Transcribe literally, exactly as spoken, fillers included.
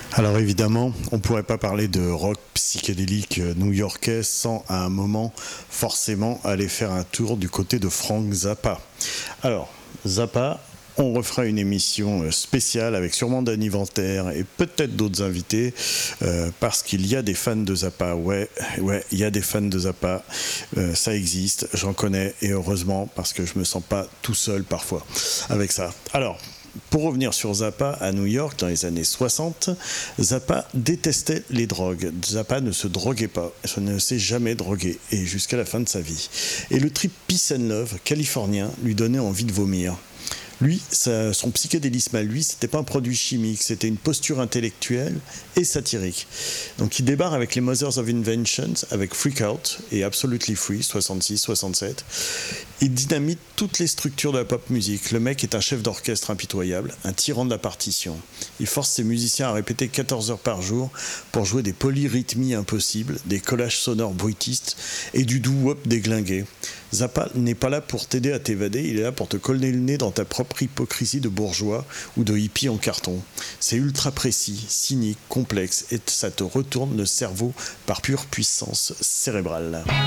Alors évidemment, on ne pourrait pas parler de rock psychédélique new-yorkais sans à un moment forcément aller faire un tour du côté de Frank Zappa. Alors, Zappa, on refera une émission spéciale avec sûrement Danny Venter et peut-être d'autres invités euh, parce qu'il y a des fans de Zappa. Ouais, ouais, il y a des fans de Zappa. Euh, ça existe, j'en connais et heureusement parce que je me sens pas tout seul parfois avec ça. Alors, pour revenir sur Zappa à New York dans les années soixante, Zappa détestait les drogues. Zappa ne se droguait pas, il ne s'est jamais drogué et jusqu'à la fin de sa vie. Et le trip Peace and Love californien lui donnait envie de vomir. Lui, ça, son psychédélisme à lui, c'était pas un produit chimique, c'était une posture intellectuelle et satirique. Donc il débarque avec les Mothers of Inventions, avec Freak Out et Absolutely Free, soixante-six soixante-sept. Il dynamite toutes les structures de la pop music. Le mec est un chef d'orchestre impitoyable, un tyran de la partition. Il force ses musiciens à répéter quatorze heures par jour pour jouer des polyrythmies impossibles, des collages sonores bruitistes et du doo-wop déglingué. Zappa n'est pas là pour t'aider à t'évader, il est là pour te coller le nez dans ta propre hypocrisie de bourgeois ou de hippie en carton. C'est ultra précis, cynique, complexe et ça te retourne le cerveau par pure puissance cérébrale.